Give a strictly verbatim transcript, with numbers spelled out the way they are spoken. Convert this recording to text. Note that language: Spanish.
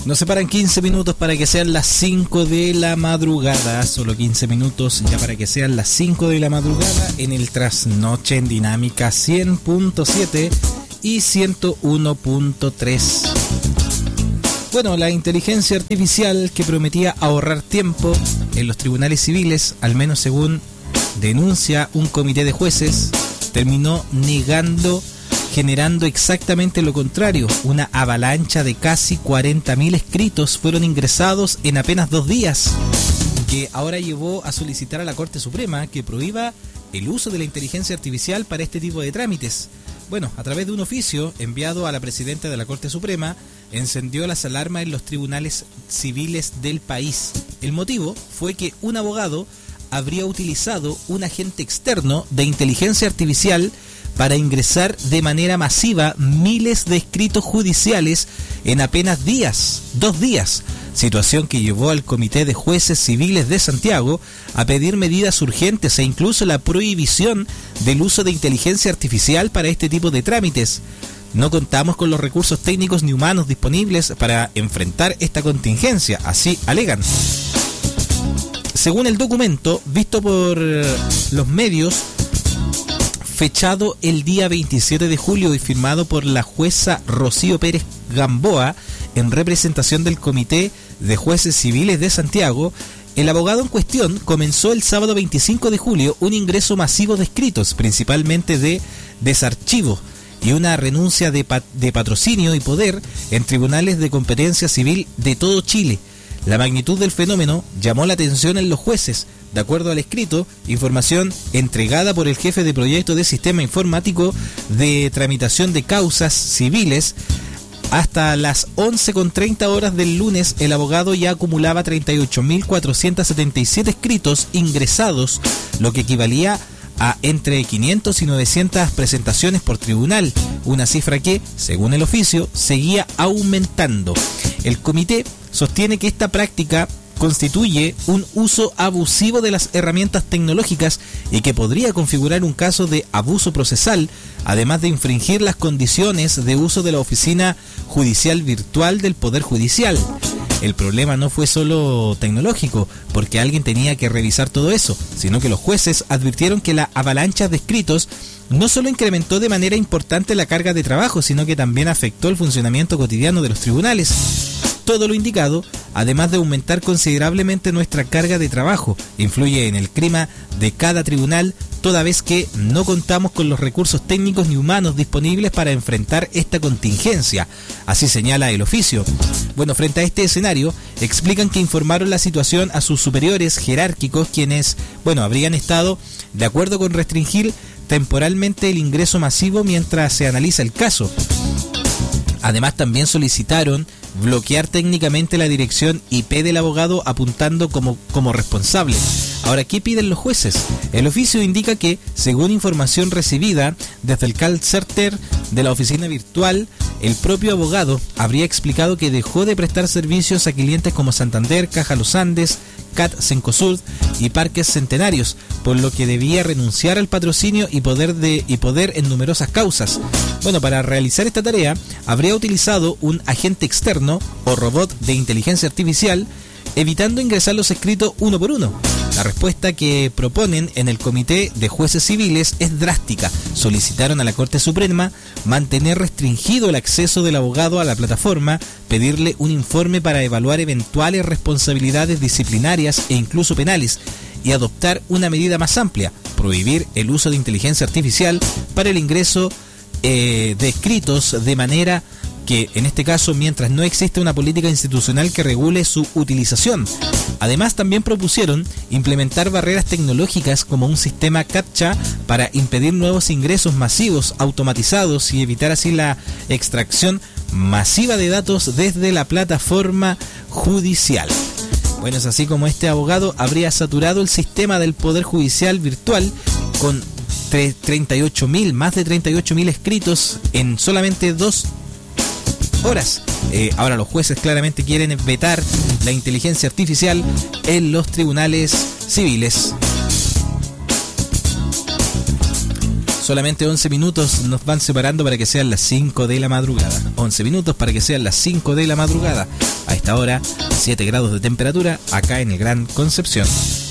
Nos separan quince minutos para que sean las cinco de la madrugada. Solo quince minutos ya para que sean las cinco de la madrugada en el Trasnoche en Dinámica cien punto siete y ciento uno punto tres. Bueno, la inteligencia artificial que prometía ahorrar tiempo en los tribunales civiles, al menos según denuncia un comité de jueces, terminó negando, generando exactamente lo contrario. Una avalancha de casi cuarenta mil escritos fueron ingresados en apenas dos días, que ahora llevó a solicitar a la Corte Suprema que prohíba el uso de la inteligencia artificial para este tipo de trámites. Bueno, a través de un oficio enviado a la presidenta de la Corte Suprema, encendió las alarmas en los tribunales civiles del país. El motivo fue que un abogado habría utilizado un agente externo de inteligencia artificial para ingresar de manera masiva miles de escritos judiciales en apenas días, dos días, situación que llevó al Comité de Jueces Civiles de Santiago a pedir medidas urgentes e incluso la prohibición del uso de inteligencia artificial para este tipo de trámites. No contamos con los recursos técnicos ni humanos disponibles para enfrentar esta contingencia, así alegan. Según el documento visto por los medios, fechado el día veintisiete de julio y firmado por la jueza Rocío Pérez Gamboa en representación del Comité de Jueces Civiles de Santiago, el abogado en cuestión comenzó el sábado veinticinco de julio un ingreso masivo de escritos, principalmente de desarchivo, y una renuncia de, pat- de patrocinio y poder en tribunales de competencia civil de todo Chile. La magnitud del fenómeno llamó la atención en los jueces. De acuerdo al escrito, información entregada por el jefe de proyecto de sistema informático de tramitación de causas civiles, hasta las once con treinta horas del lunes, el abogado ya acumulaba treinta y ocho mil cuatrocientos setenta y siete escritos ingresados, lo que equivalía a entre quinientas y novecientas presentaciones por tribunal, una cifra que, según el oficio, seguía aumentando. El comité sostiene que esta práctica constituye un uso abusivo de las herramientas tecnológicas y que podría configurar un caso de abuso procesal, además de infringir las condiciones de uso de la oficina judicial virtual del Poder Judicial. El problema no fue solo tecnológico, porque alguien tenía que revisar todo eso, sino que los jueces advirtieron que la avalancha de escritos no solo incrementó de manera importante la carga de trabajo, sino que también afectó el funcionamiento cotidiano de los tribunales. Todo lo indicado, además de aumentar considerablemente nuestra carga de trabajo, influye en el clima de cada tribunal, toda vez que no contamos con los recursos técnicos ni humanos disponibles para enfrentar esta contingencia. Así señala el oficio. Bueno, frente a este escenario, explican que informaron la situación a sus superiores jerárquicos, quienes, bueno, habrían estado de acuerdo con restringir temporalmente el ingreso masivo mientras se analiza el caso. Además, también solicitaron bloquear técnicamente la dirección I P del abogado, apuntando como, como responsable. Ahora, ¿qué piden los jueces? El oficio indica que, según información recibida desde el call center de la oficina virtual, el propio abogado habría explicado que dejó de prestar servicios a clientes como Santander, Caja Los Andes, C A T Cencosud y Parques Centenarios, por lo que debía renunciar al patrocinio y poder, de, y poder en numerosas causas. Bueno, para realizar esta tarea, habría utilizado un agente externo o robot de inteligencia artificial, evitando ingresar los escritos uno por uno. La respuesta que proponen en el Comité de Jueces Civiles es drástica. Solicitaron a la Corte Suprema mantener restringido el acceso del abogado a la plataforma, pedirle un informe para evaluar eventuales responsabilidades disciplinarias e incluso penales, y adoptar una medida más amplia, prohibir el uso de inteligencia artificial para el ingreso eh, de escritos, de manera que, en este caso, mientras no existe una política institucional que regule su utilización. Además, también propusieron implementar barreras tecnológicas como un sistema CAPTCHA para impedir nuevos ingresos masivos automatizados y evitar así la extracción masiva de datos desde la plataforma judicial. Bueno, es así como este abogado habría saturado el sistema del Poder Judicial virtual con treinta y ocho mil, más de treinta y ocho mil escritos en solamente dos horas. Eh, ahora los jueces claramente quieren vetar la inteligencia artificial en los tribunales civiles. Solamente once minutos nos van separando para que sean las cinco de la madrugada. once minutos para que sean las cinco de la madrugada. A esta hora, siete grados de temperatura acá en el Gran Concepción.